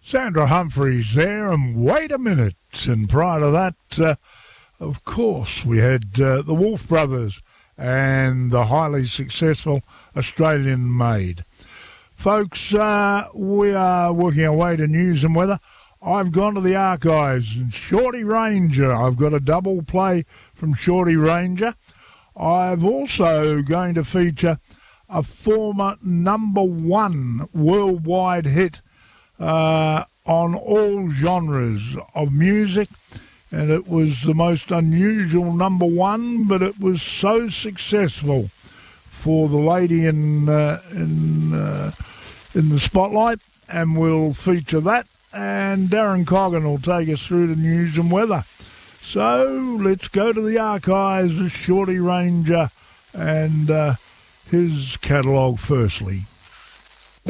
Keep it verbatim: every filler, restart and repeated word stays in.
Sandra Humphreys there, and wait a minute. And prior to that, uh, of course, we had uh, the Wolf Brothers and the highly successful Australian Maid. Folks, uh, we are working our way to news and weather. I've gone to the archives, and Shorty Ranger, I've got a double play from Shorty Ranger. I've also going to feature a former number one worldwide hit uh, on all genres of music, and it was the most unusual number one, but it was so successful for the lady in uh, in uh, in the spotlight, and we'll feature that. And Darren Coggan will take us through the news and weather. So let's go to the archives of Shorty Ranger and uh, his catalogue firstly.